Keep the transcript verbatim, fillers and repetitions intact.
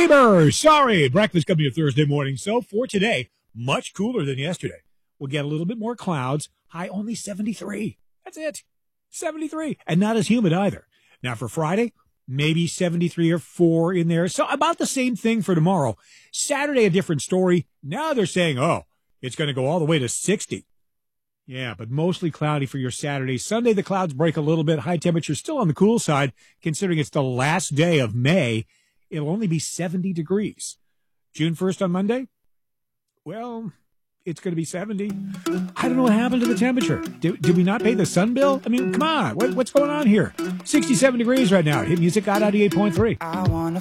Bieber, sorry. Breakfast coming to Thursday morning. So for today, much cooler than yesterday. We'll get a little bit more clouds. High only seventy-three. That's it. seventy-three. And not as humid either. Now for Friday, maybe seventy-three or four in there. So about the same thing for tomorrow. Saturday, a different story. Now they're saying, oh, it's going to go all the way to sixty. Yeah, but mostly cloudy for your Saturday. Sunday, the clouds break a little bit. High temperature still on the cool side, considering it's the last day of May. It'll only be seventy degrees. June first on Monday? Well, it's going to be seventy. I don't know what happened to the temperature. Did, did we not pay the sun bill? I mean, come on. What, what's going on here? sixty-seven degrees right now. Hit Music God ninety-eight point three. I want to